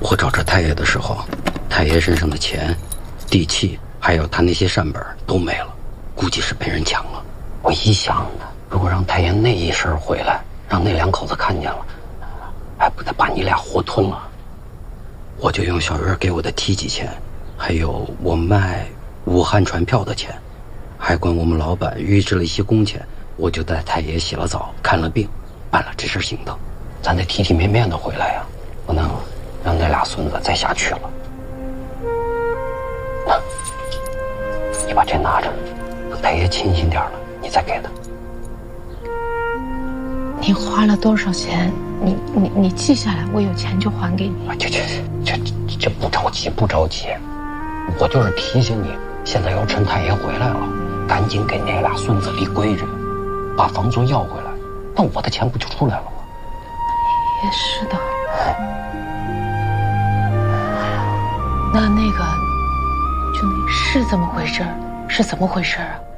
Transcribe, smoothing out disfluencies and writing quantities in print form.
我找着太爷的时候，太爷身上的钱、地契，还有他那些善本都没了，估计是被人抢了。我一想，如果让太爷那一身回来，让那两口子看见了，还不得把你俩活吞了？我就用小月给我的梯级钱，还有我卖武汉船票的钱，还管我们老板预支了一些工钱，我就带太爷洗了澡、看了病，办了这身行当，咱得体体面面的回来呀，不能让那俩孙子再下去了。那，你把这拿着，等太爷清醒点了，你再给他。 你花了多少钱？你记下来，我有钱就还给你。 这不着急，不着急，我就是提醒你，现在要趁太爷回来了，赶紧给那俩孙子立规矩，把房租要回来，那我的钱不就出来了吗？ 也是的。那个，就那是怎么回事？是怎么回事啊？